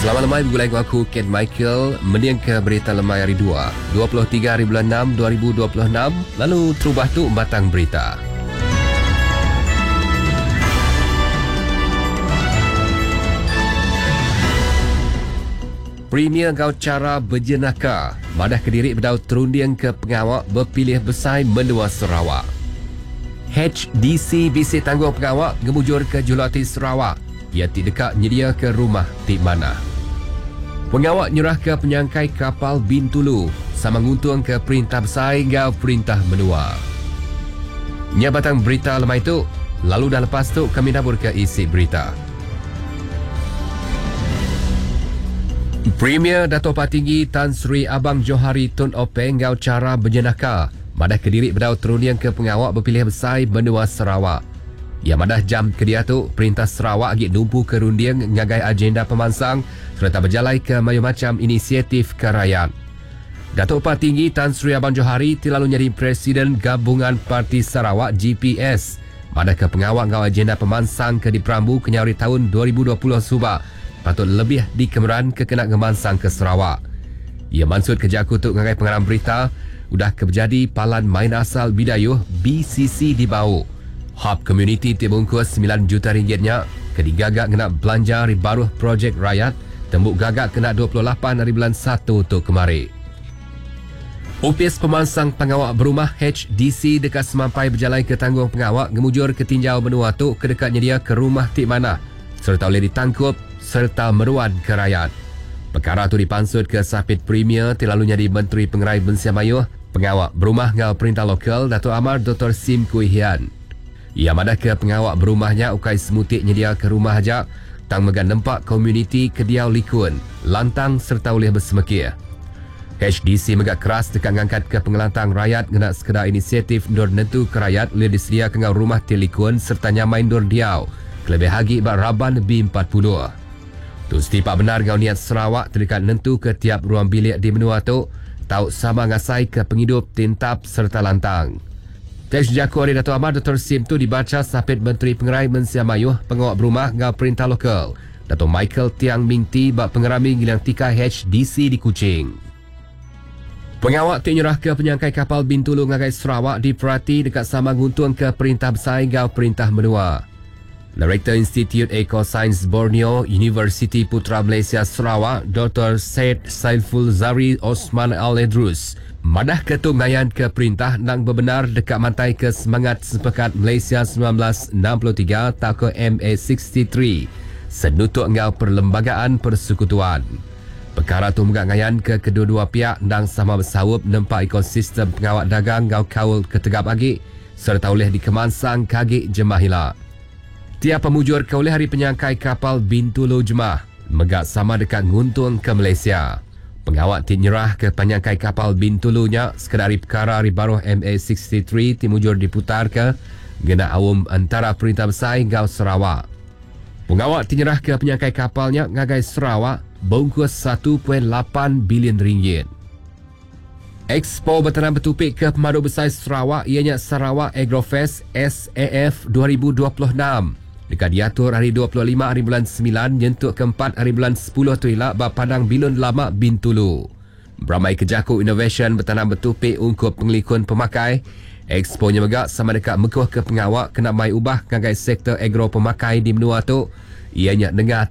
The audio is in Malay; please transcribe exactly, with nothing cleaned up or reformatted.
Selamat lemai bergulai dengan aku, Ken Michael, meniang ke berita lemai hari dua, dua puluh tiga hari bulan enam dua ribu dua puluh enam, lalu terubah tu batang berita. Premier Gaucara berjenaka, Madah Kediri berdau terunding ke pengawak berpilih besar menua Sarawak. H D C bisi tanggung pengawak gemujur ke Julati Sarawak. Ia tidak dekat nyedia ke rumah di mana. Pengawak nyerah ke penyangkai kapal Bintulu sama nguntung ke perintah besar hingga perintah menua. Nya batang berita lemah itu, lalu dah lepas tu kami nabur ke isi berita. Premier Dato' Patinggi Tan Sri Abang Johari Tun Openg Gaucara berjenaka. Madah Kediri berdau teruniang ke pengawak berpilih besar menua Sarawak. Ya madah jam kedia tu, perintah Sarawak agak numpu ke rundiang ngagai agenda pemansang serta berjalai ke macam inisiatif kerajaan. Datuk Patinggi Tan Sri Abang Johari tilalu jadi Presiden Gabungan Parti Sarawak G P S. Madah ke pengawak ngau agenda pemansang ke di Perambu kenyari tahun dua ribu dua puluh subak. Patut lebih dikemeran ke kena ngemansang ke Sarawak. Ia mansud kerja aku tu ngagai pengarang berita, udah kejadi palan main asal bidayuh B C C di bau. Hub Community tibungkus sembilan juta ringgitnya, kedi gagak kena belanja hari baru projek rakyat, tembuk gagak kena dua puluh lapan hari bulan satu untuk kemari. Upis pemansang pengawak berumah H D C dekat semampai berjalan ke tanggung pengawak gemujur ke tinjau benua tu ke dekatnya dia ke rumah tik mana, serta boleh ditangkup serta meruan ke rakyat. Perkara tu dipansut ke Sapit Premier tilalunya di Menteri Pengerai Bensia Mayuh, pengawak berumah ngau perintah lokal Dato' Amar Doktor Sim Kui Hian. Ia madah ke pengawak berumahnya ukai semutik nyedia ke rumah ajak, tang megan nempak komuniti kediau likun, lantang serta oleh bersemekir. H D C megak keras dekat ngangkat ke pengelantang rakyat ngena sekedar inisiatif dor nentu ke rakyat boleh disedia ke ngau rumah tilikun serta nyamain dor diau, kelebih hagi bak Raban B empat puluh. Tu setipak benar ngau niat Sarawak terdekat nentu ke tiap ruang bilik di menua tu, tau sama ngasai ke penghidup tintap serta lantang. Teks jaku hari Dato' Amar Doktor Sim tu dibaca Sapit Menteri Pengerai Mensia Mayuh pengawak berumah ngau perintah lokal Dato' Michael Tiang Ming Ti bak pengerami ngilang tika H D C di Kuching. Pengawak tu nyerah ke penyangkai kapal Bintulu ngagai Sarawak di Perati dekat sama nguntung ke perintah besar ngau perintah menua. Director Institute Eco-Science Borneo Universiti Putra Malaysia Sarawak Doktor Syed Saiful Zari Osman Al-Edrus madah ketum ngayan ke perintah nang berbenar dekat mantai ke semangat sepekat Malaysia sembilan belas enam puluh tiga atau M A enam puluh tiga senutuk ngau perlembagaan persekutuan. Perkara tu megak ngayan ke kedua-dua pihak nang sama bersawup nempak ekosistem pengawak dagang ngau kaul ketegap agi serta oleh dikemansang kagi jemahila. Tiap pemujur ke oleh hari penyangkai kapal Bintulu Jemah megak sama dekat nguntung ke Malaysia. Pengawak ti nyerah ke penyangkai kapal Bintulunya sekadari perkara hari baru M A enam puluh tiga timujur diputar ke gena awam antara perintah besar ngau Sarawak. Pengawak ti nyerah ke penyangkai kapalnya ngagai Sarawak bungkus satu perpuluhan lapan bilion ringgit. Expo bertanam bertupik ke Pemadu Besar Sarawak ianya Sarawak Agrofest S A F dua ribu dua puluh enam. Dekat diatur hari dua puluh lima hari bulan sembilan nyentuk keempat hari bulan sepuluh tu ilak bak Padang Bilun Lama Bintulu. Beramai kejaku innovation bertanam bertupik ungkup pengelikun pemakai. Exponya megak sama dekat mekuh ke pengawak kena mai ubah ngagai sektor agro pemakai di menua tu. Ianya dengar